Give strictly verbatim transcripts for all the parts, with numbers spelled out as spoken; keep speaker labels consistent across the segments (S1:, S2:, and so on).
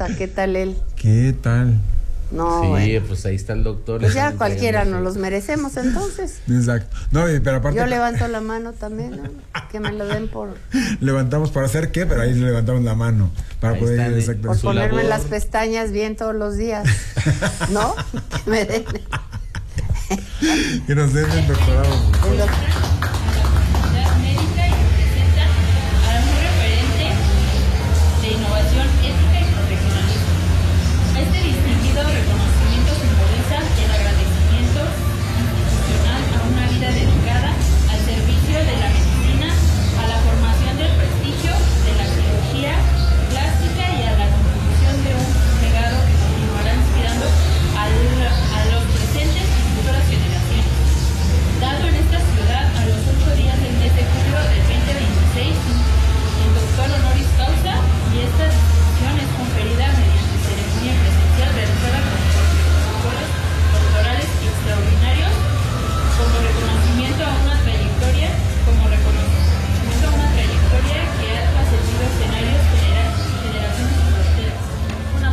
S1: Causa, ¿qué tal él?
S2: ¿Qué tal?
S1: No,
S3: sí,
S1: bueno.
S3: pues ahí está el doctor.
S1: Pues ya cualquiera nos los merecemos entonces.
S2: Exacto. No, pero aparte...
S1: Yo levanto la mano también, ¿no? Que me lo den por...
S2: Levantamos para hacer qué, pero ahí levantamos la mano. Para
S3: ahí
S2: poder
S3: están,
S2: exacto.
S1: Por ponerme
S3: labor.
S1: las pestañas bien todos los días. ¿No? Que me den...
S2: Que nos den el doctorado.
S1: el doc-
S4: médica y representa a un referente de innovación ética y profesionalismo. Este distinguido reconocimiento simboliza el agradecimiento institucional a una vida dedicada al servicio de la medicina, a la formación del prestigio de la cirugía plástica y a la contribución de un legado que continuará inspirando al, a los presentes y futuras generaciones. Dado en esta ciudad a los ocho días del mes de julio del veinte veintiséis, el doctor honoris causa, y esta distinción es conferida mediante ceremonia presencial realizada con protocolos doctorales extraordinarios como reconocimiento a una trayectoria, como reconocimiento a una trayectoria que ha trascendido escenarios genera- generaciones y fronteras. Una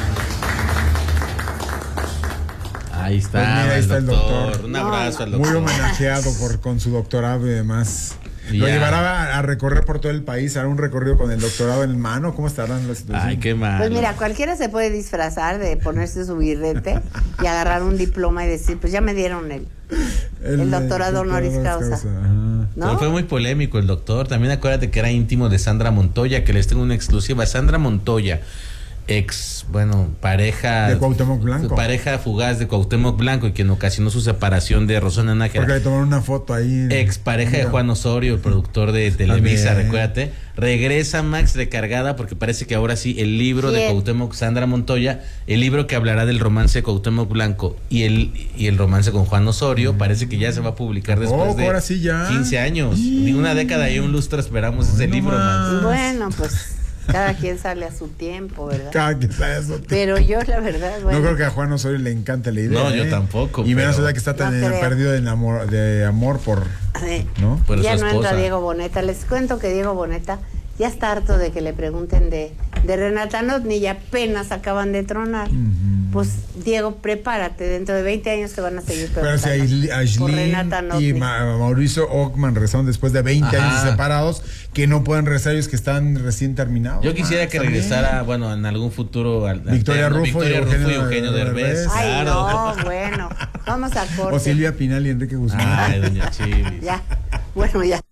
S3: Ahí está,
S2: Pues mira, ahí
S3: el,
S2: está el
S3: doctor.
S2: doctor.
S3: Un
S1: No,
S3: abrazo al
S2: Muy
S3: doctor.
S2: homenajeado por, con su doctorado y demás. Lo
S3: Ya.
S2: llevará a, a recorrer por todo el país, hará un recorrido con el doctorado en mano. ¿Cómo estarán las situaciones?
S3: Ay, qué mal.
S1: Pues mira, cualquiera se puede disfrazar de ponerse su birrete y agarrar un diploma y decir, pues ya me dieron el, el doctorado honoris causa.
S2: Ajá.
S1: ¿no?
S3: Pero fue muy polémico el doctor. También acuérdate que era íntimo de Sandra Montoya, que les tengo una exclusiva. Sandra Montoya, ex, bueno, pareja
S2: De Cuauhtémoc Blanco.
S3: pareja fugaz de Cuauhtémoc Blanco y quien ocasionó su separación de Rosana Nájera.
S2: Porque le tomaron una foto ahí.
S3: Ex pareja de Juan Osorio, el productor de Televisa,
S2: También.
S3: recuérdate. Regresa Max recargada porque parece que ahora sí el libro de
S1: ¿Quién?
S3: Cuauhtémoc, Sandra Montoya, el libro que hablará del romance de Cuauhtémoc Blanco y el y el romance con Juan Osorio, parece que ya se va a publicar después
S2: Oh,
S3: de
S2: ahora sí ya.
S3: quince años. Ni una década y un lustro esperamos ese
S2: no
S3: libro,
S2: más.
S3: Max.
S1: Bueno, pues cada quien sale a su tiempo, ¿verdad?
S2: Cada quien sabe eso.
S1: Pero yo, la verdad, bueno.
S2: No creo que a Juan Osorio le encante la idea.
S3: No, yo
S2: ¿eh?
S3: tampoco,
S2: Y menos
S3: pero-
S2: ahora que está tan
S1: No creo.
S2: perdido de amor, de amor por.
S1: Sí.
S2: ¿No?
S3: Por
S1: Ya
S3: su
S1: no entra
S3: esposa.
S1: Diego Boneta. Les cuento que Diego Boneta ya está harto de que le pregunten de, de Renata Notni y apenas acaban de tronar. Pues, Diego, prepárate. Dentro de veinte años te van a seguir
S2: Pero si
S1: preguntando
S2: Aisli-
S1: por Renata
S2: Aislinn
S1: Notni.
S2: y Ma- Mauricio Ockman regresaron después de veinte
S3: Ajá.
S2: años separados, que no pueden regresar ellos que están recién terminados.
S3: Yo quisiera
S2: Max,
S3: que
S2: también.
S3: regresara, bueno, en algún futuro al,
S2: Victoria
S3: alterno,
S2: Rufo y
S3: Victoria Rufo y
S2: Eugenio
S3: Eugenio Derbez.
S2: Derbez.
S1: Ay,
S3: Claro.
S1: no, bueno. Vamos a corte.
S2: O Silvia Pinal y Enrique Guzmán.
S3: Ay, doña Chivis.
S1: Ya. Bueno, ya.